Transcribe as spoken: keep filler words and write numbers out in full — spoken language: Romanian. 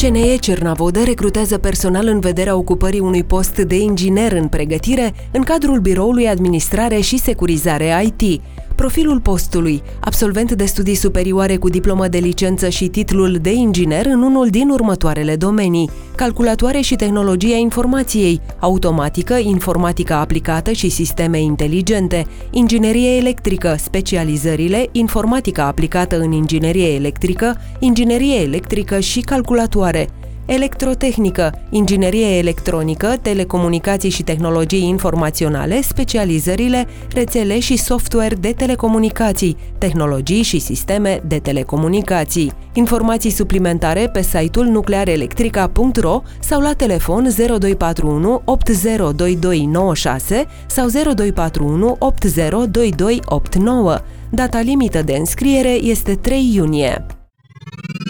C N E Cernavodă recrutează personal în vederea ocupării unui post de inginer în pregătire în cadrul Biroului Administrare și Securizare I T. Profilul postului: absolvent de studii superioare cu diplomă de licență și titlul de inginer în unul din următoarele domenii: calculatoare și tehnologia informației, automatică, informatică aplicată și sisteme inteligente, inginerie electrică, specializările, informatică aplicată în inginerie electrică, inginerie electrică și calculatoare, electrotehnică, inginerie electronică, telecomunicații și tehnologii informaționale, specializările, rețele și software de telecomunicații, tehnologii și sisteme de telecomunicații. Informații suplimentare pe site-ul nuclearelectrica punct ro sau la telefon zero doi patru unu opt zero doi doi nouă șase sau zero doi patru unu opt zero doi doi opt nouă. Data limită de înscriere este trei iunie.